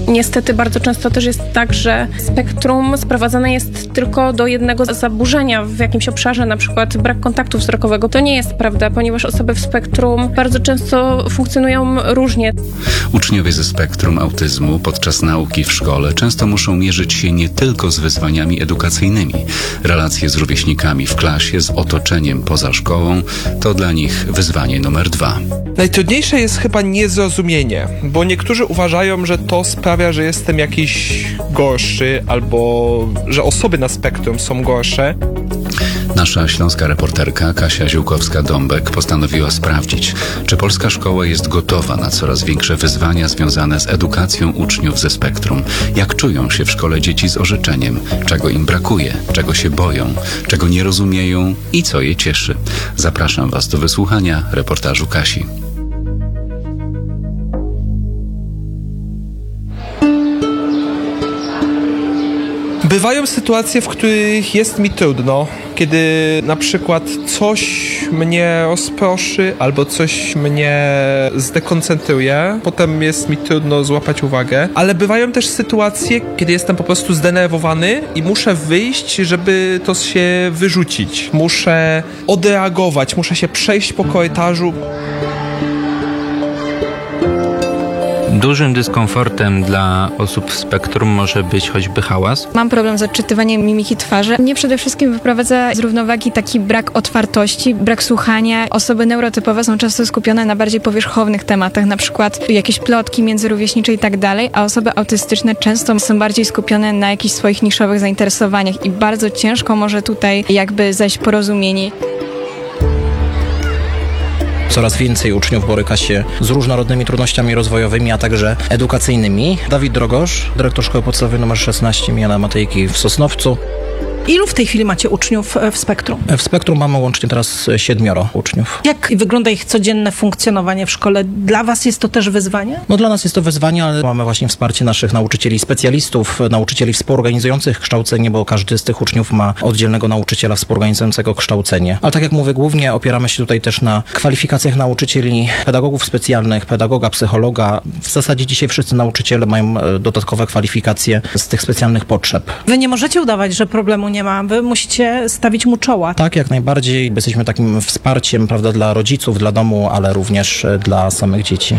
Niestety bardzo często też jest tak, że spektrum sprowadzane jest tylko do jednego zaburzenia w jakimś obszarze, na przykład brak kontaktu wzrokowego. To nie jest prawda, ponieważ osoby w spektrum bardzo często funkcjonują różnie. Uczniowie ze spektrum autyzmu podczas nauki w szkole często muszą mierzyć się nie tylko z wyzwaniami edukacyjnymi. Relacje z rówieśnikami w klasie, z otoczeniem poza szkołą to dla nich wyzwanie numer 2. Najtrudniejsze jest chyba niezrozumienie, bo niektórzy uważają, że to sprawia, że jestem jakiś gorszy albo że osoby na spektrum są gorsze. Nasza śląska reporterka Kasia Ziółkowska-Dąbek postanowiła sprawdzić, czy polska szkoła jest gotowa na coraz większe wyzwania związane z edukacją uczniów ze spektrum. Jak czują się w szkole dzieci z orzeczeniem, czego im brakuje, czego się boją, czego nie rozumieją i co je cieszy. Zapraszam Was do wysłuchania reportażu Kasi. Bywają sytuacje, w których jest mi trudno, kiedy na przykład coś mnie rozproszy albo coś mnie zdekoncentruje, potem jest mi trudno złapać uwagę, ale bywają też sytuacje, kiedy jestem po prostu zdenerwowany i muszę wyjść, żeby to się wyrzucić. Muszę odreagować, muszę się przejść po korytarzu. Dużym dyskomfortem dla osób w spektrum może być choćby hałas. Mam problem z odczytywaniem mimiki twarzy. Mnie przede wszystkim wyprowadza z równowagi taki brak otwartości, brak słuchania. Osoby neurotypowe są często skupione na bardziej powierzchownych tematach, na przykład jakieś plotki międzyrówieśnicze i tak dalej, a osoby autystyczne często są bardziej skupione na jakichś swoich niszowych zainteresowaniach i bardzo ciężko może tutaj jakby zajść porozumienie. Coraz więcej uczniów boryka się z różnorodnymi trudnościami rozwojowymi, a także edukacyjnymi. Dawid Drogosz, dyrektor Szkoły Podstawowej nr 16 Jana Matejki w Sosnowcu. Ilu w tej chwili macie uczniów w spektrum? W spektrum mamy łącznie teraz 7 uczniów. Jak wygląda ich codzienne funkcjonowanie w szkole? Dla Was jest to też wyzwanie? No dla nas jest to wyzwanie, ale mamy właśnie wsparcie naszych nauczycieli specjalistów, nauczycieli współorganizujących kształcenie, bo każdy z tych uczniów ma oddzielnego nauczyciela współorganizującego kształcenie. Ale tak jak mówię, głównie opieramy się tutaj też na kwalifikacjach nauczycieli, pedagogów specjalnych, pedagoga, psychologa. W zasadzie dzisiaj wszyscy nauczyciele mają dodatkowe kwalifikacje z tych specjalnych potrzeb. Wy nie możecie udawać, że problemu nie ma. Wy musicie stawić mu czoła. Tak, jak najbardziej. Jesteśmy takim wsparciem, prawda, dla rodziców, dla domu, ale również dla samych dzieci.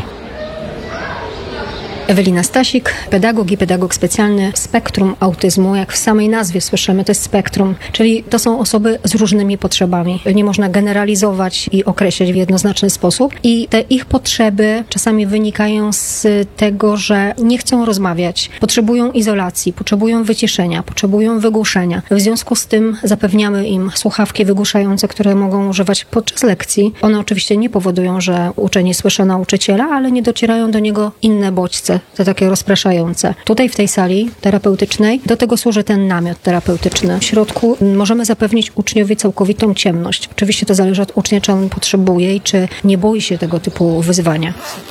Ewelina Stasik, pedagog i pedagog specjalny spektrum autyzmu. Jak w samej nazwie słyszymy, to jest spektrum, czyli to są osoby z różnymi potrzebami. Nie można generalizować i określić w jednoznaczny sposób i te ich potrzeby czasami wynikają z tego, że nie chcą rozmawiać, potrzebują izolacji, potrzebują wyciszenia, potrzebują wygłuszenia. W związku z tym zapewniamy im słuchawki wygłuszające, które mogą używać podczas lekcji. One oczywiście nie powodują, że uczeń nie słyszy nauczyciela, ale nie docierają do niego inne bodźce, te takie rozpraszające. Tutaj w tej sali terapeutycznej do tego służy ten namiot terapeutyczny. W środku możemy zapewnić uczniowi całkowitą ciemność. Oczywiście to zależy od ucznia, czy on potrzebuje i czy nie boi się tego typu wyzwania.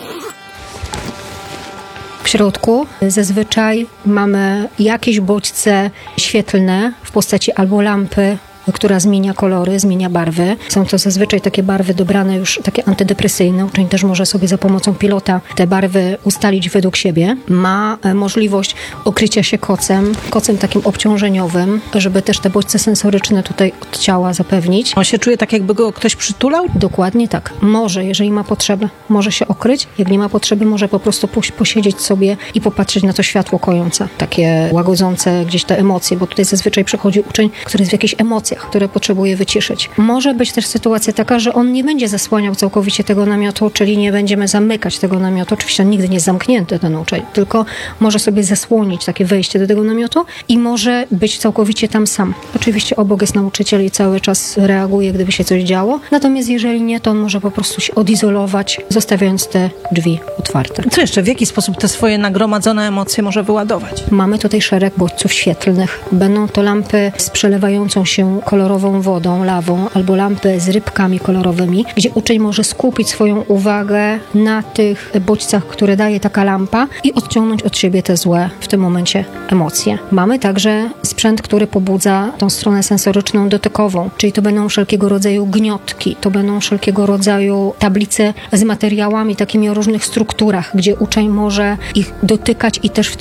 W środku zazwyczaj mamy jakieś bodźce świetlne w postaci albo lampy, która zmienia kolory, zmienia barwy. Są to zazwyczaj takie barwy dobrane już, takie antydepresyjne. Uczeń też może sobie za pomocą pilota te barwy ustalić według siebie. Ma możliwość okrycia się kocem takim obciążeniowym, żeby też te bodźce sensoryczne tutaj od ciała zapewnić. On się czuje tak, jakby go ktoś przytulał? Dokładnie tak. Może, jeżeli ma potrzebę, może się okryć. Jak nie ma potrzeby, może po prostu posiedzieć sobie i popatrzeć na to światło kojące. Takie łagodzące gdzieś te emocje, bo tutaj zazwyczaj przychodzi uczeń, który jest w jakichś emocjach, które potrzebuje wyciszyć. Może być też sytuacja taka, że on nie będzie zasłaniał całkowicie tego namiotu, czyli nie będziemy zamykać tego namiotu. Oczywiście on nigdy nie jest zamknięty, ten uczeń, tylko może sobie zasłonić takie wejście do tego namiotu i może być całkowicie tam sam. Oczywiście obok jest nauczyciel i cały czas reaguje, gdyby się coś działo. Natomiast jeżeli nie, to on może po prostu się odizolować, zostawiając te drzwi otwarte. Co jeszcze? W jaki sposób te swoje nagromadzone emocje może wyładować? Mamy tutaj szereg bodźców świetlnych. Będą to lampy z przelewającą się kolorową wodą, lawą, albo lampy z rybkami kolorowymi, gdzie uczeń może skupić swoją uwagę na tych bodźcach, które daje taka lampa i odciągnąć od siebie te złe w tym momencie emocje. Mamy także sprzęt, który pobudza tą stronę sensoryczną dotykową, czyli to będą wszelkiego rodzaju gniotki, to będą wszelkiego rodzaju tablice z materiałami takimi o różnych strukturach, gdzie uczeń może ich dotykać i też w